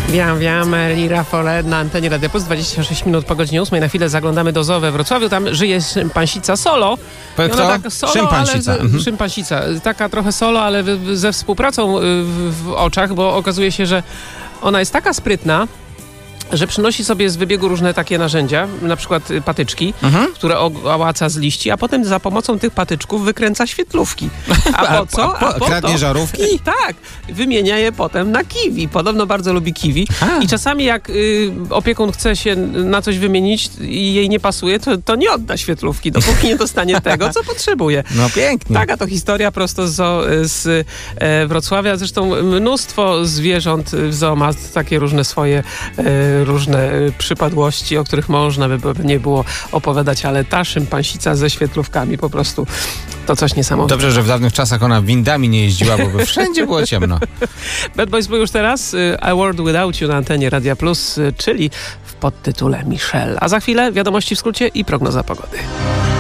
Witam, Rafale na antenie Radia Plus, 26 minut po godzinie 8. Na chwilę zaglądamy do zoo we Wrocławiu. Tam żyje szympansica Solo. Szympansica. Szympansica. Taka trochę solo, ale ze współpracą w oczach, bo okazuje się, że ona jest taka sprytna, że przynosi sobie z wybiegu różne takie narzędzia, na przykład patyczki, które ołaca z liści, a potem za pomocą tych patyczków wykręca świetlówki. A po co? Kradnie żarówki? Tak. Wymienia je potem na kiwi. Podobno bardzo lubi kiwi. I czasami jak opiekun chce się na coś wymienić i jej nie pasuje, to nie odda świetlówki, dopóki nie dostanie tego, co potrzebuje. No pięknie. Taka to historia prosto z Wrocławia. Zresztą mnóstwo zwierząt w zoo ma takie różne swoje różne przypadłości, o których można by nie było opowiadać, ale ta szympansica ze świetlówkami po prostu to coś niesamowitego. Dobrze, że w dawnych czasach ona windami nie jeździła, bo by wszędzie było ciemno. Bad Boys był już teraz A World Without You na antenie Radia Plus, czyli w podtytule Michelle. A za chwilę wiadomości w skrócie i prognoza pogody.